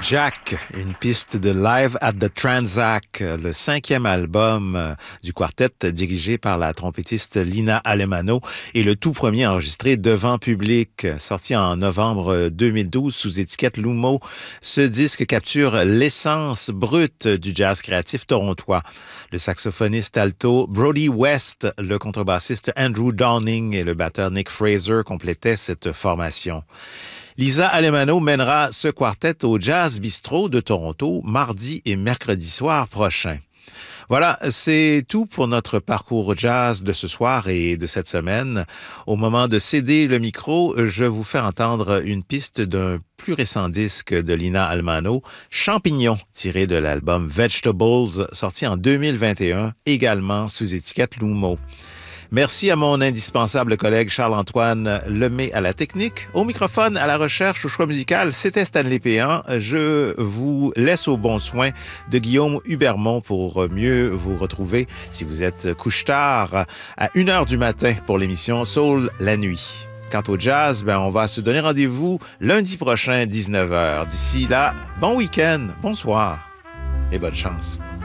Jack, une piste de Live at the Tranzac, le 5e album du quartet dirigé par la trompettiste Lina Alemano et le tout premier enregistré devant public, sorti en novembre 2012 sous étiquette Lumo. Ce disque capture l'essence brute du jazz créatif torontois. Le saxophoniste alto Brody West, le contrebassiste Andrew Downing et le batteur Nick Fraser complétaient cette formation. Lisa Alemano mènera ce quartet au Jazz Bistro de Toronto mardi et mercredi soir prochain. Voilà, c'est tout pour notre parcours jazz de ce soir et de cette semaine. Au moment de céder le micro, je vous fais entendre une piste d'un plus récent disque de Lina Alemano, Champignons, tiré de l'album Vegetables, sorti en 2021, également sous étiquette Lumo. Merci à mon indispensable collègue Charles-Antoine Lemay à la technique. Au microphone, à la recherche, au choix musical, c'était Stanley Péan. Je vous laisse au bon soin de Guillaume Hubermont pour mieux vous retrouver si vous êtes couche-tard à 1h du matin pour l'émission Soul la nuit. Quant au jazz, on va se donner rendez-vous lundi prochain, 19h. D'ici là, bon week-end, bonsoir et bonne chance.